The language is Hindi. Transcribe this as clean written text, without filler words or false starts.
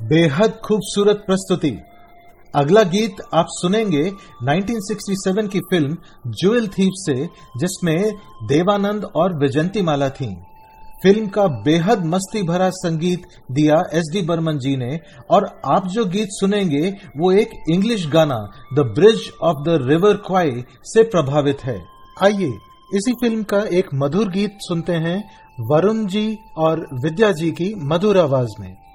बेहद खूबसूरत प्रस्तुति। अगला गीत आप सुनेंगे 1967 की फिल्म ज्वेल थीव से, जिसमें देवानंद और विजंतीमाला थीं। फिल्म का बेहद मस्ती भरा संगीत दिया एस.डी. बर्मन जी ने, और आप जो गीत सुनेंगे वो एक इंग्लिश गाना the bridge of the river क्वाई से प्रभावित है। आइए इसी फिल्म का एक मधुर गीत सुनते हैं वरुण जी और विद्या जी की मधुर आवाज में।